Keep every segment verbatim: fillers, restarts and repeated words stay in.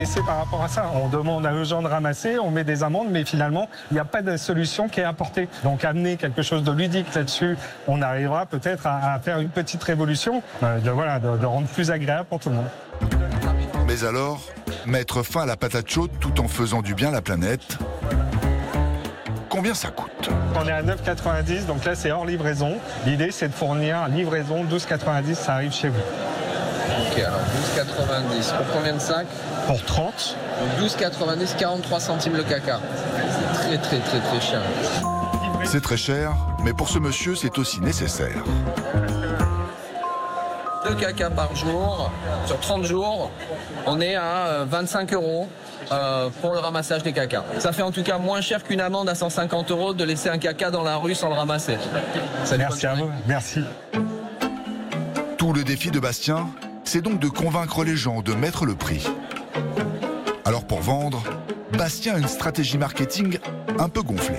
Et c'est par rapport à ça, on demande aux gens de ramasser, on met des amendes, mais finalement, il n'y a pas de solution qui est apportée. Donc amener quelque chose de ludique là-dessus, on arrivera peut-être à, à faire une petite révolution, euh, de, voilà, de, de rendre plus agréable pour tout le monde. Mais alors, mettre fin à la patate chaude tout en faisant du bien à la planète, combien ça coûte? On est à neuf quatre-vingt-dix, donc là c'est hors livraison. L'idée c'est de fournir livraison douze quatre-vingt-dix, ça arrive chez vous. Ok, alors douze quatre-vingt-dix, pour combien de sacs? Pour trente. Donc douze quatre-vingt-dix, quarante-trois centimes le caca. C'est très très très très cher. C'est très cher, mais pour ce monsieur c'est aussi nécessaire. Deux caca par jour, sur trente jours, on est à vingt-cinq euros euh, pour le ramassage des cacas. Ça fait en tout cas moins cher qu'une amende à cent cinquante euros de laisser un caca dans la rue sans le ramasser. Salut, merci à vous, merci. Tout le défi de Bastien, c'est donc de convaincre les gens de mettre le prix. Alors pour vendre, Bastien a une stratégie marketing un peu gonflée.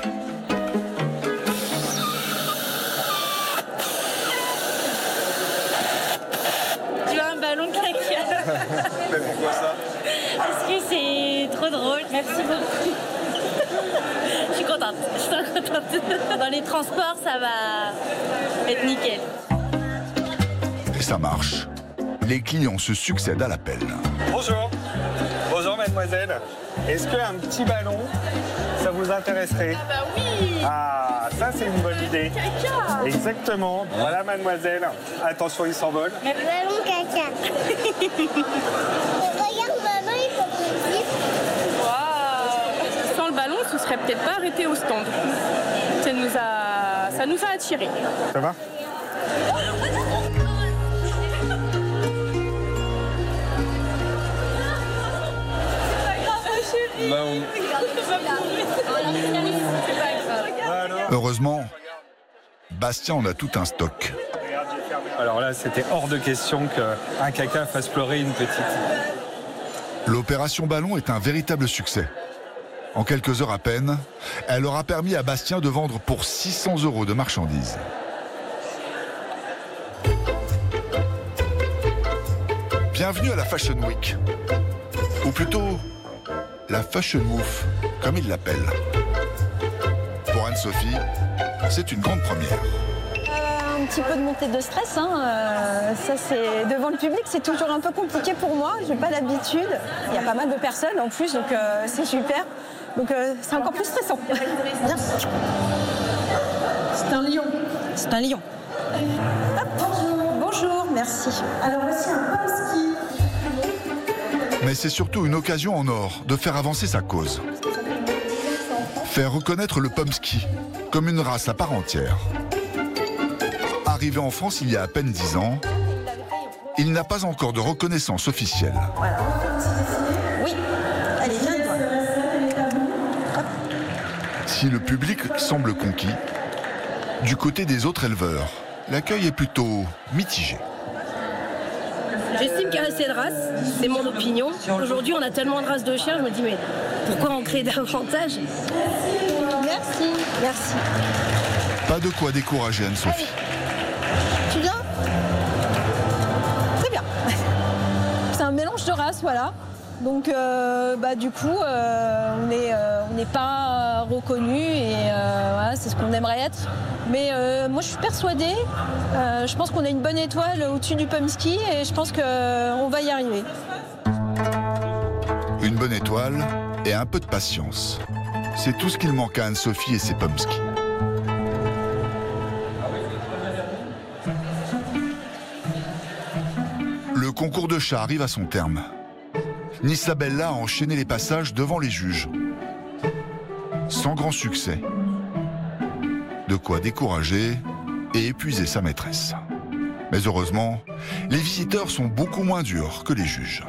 Tu as un ballon de caca. Mais pourquoi ça? Parce que c'est trop drôle. Merci beaucoup. Je suis contente. Je suis trop contente. Dans les transports, ça va être nickel. Et ça marche. Les clients se succèdent à l'appel. Bonjour. Bonjour mademoiselle. Est-ce qu'un petit ballon, ça vous intéresserait? Ah bah oui. Ah, ça c'est une bonne idée. Caca. Exactement. Voilà mademoiselle. Attention, il s'envole. Le ballon caca. Regarde maman, il faut petit. Waouh. Sans le ballon, ce serait peut-être pas arrêté au stand. Ça nous a, ça nous a attirés. Ça va? Bah, on... Heureusement, Bastien en a tout un stock. Alors là, c'était hors de question qu'un caca fasse pleurer une petite. L'opération ballon est un véritable succès. En quelques heures à peine, elle aura permis à Bastien de vendre pour six cents euros de marchandises. Bienvenue à la Fashion Week. Ou plutôt, la Fashion Wouf, comme il l'appelle. Pour Anne-Sophie, c'est une grande première. Euh, un petit peu de montée de stress, hein. euh, ça c'est devant le public, c'est toujours un peu compliqué pour moi, j'ai pas l'habitude. Il y a pas mal de personnes en plus, donc euh, c'est super. Donc euh, c'est encore plus stressant. Bien. C'est un lion. C'est un lion. Hop. Bonjour, merci. Alors voici un husky. Mais c'est surtout une occasion en or de faire avancer sa cause. Faire reconnaître le pomsky comme une race à part entière. Arrivé en France il y a à peine dix ans, il n'a pas encore de reconnaissance officielle. Voilà. Oui, allez, viens. Si le public semble conquis, du côté des autres éleveurs, l'accueil est plutôt mitigé. J'estime qu'il y a assez de races, c'est mon opinion. Aujourd'hui, on a tellement de races de chiens, je me dis, mais pourquoi en créer davantage? Merci. Merci. Pas de quoi décourager Anne-Sophie. Tu viens? Très bien. C'est un mélange de races, voilà. Donc, euh, bah, du coup, euh, on n'est euh, on n'est pas euh, reconnu et euh, voilà, c'est ce qu'on aimerait être. Mais euh, moi, je suis persuadée. Euh, je pense qu'on a une bonne étoile au-dessus du pomsky et je pense qu'on va y arriver. Une bonne étoile et un peu de patience. C'est tout ce qu'il manque à Anne-Sophie et ses pomskys. Le concours de chats arrive à son terme. Nissabella a enchaîné les passages devant les juges. Sans grand succès. De quoi décourager et épuiser sa maîtresse. Mais heureusement, les visiteurs sont beaucoup moins durs que les juges.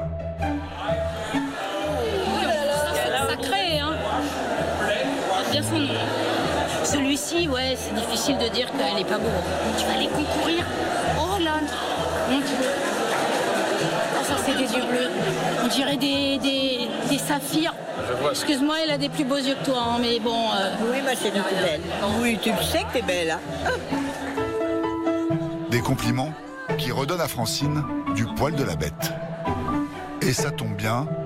Sacré, hein. Bien son nom. Celui-ci, ouais, c'est difficile de dire qu'elle est pas beau. Tu vas aller concourir. Oh là, mon Dieu. Oh, ça, c'est des yeux bleus. On dirait des, des, des saphirs. Excuse-moi, elle a des plus beaux yeux que toi, hein, mais bon... Euh... Oui, ma chérie, t'es belle. Oui, tu le sais que t'es belle, hein. Des compliments qui redonnent à Francine du poil de la bête. Et ça tombe bien,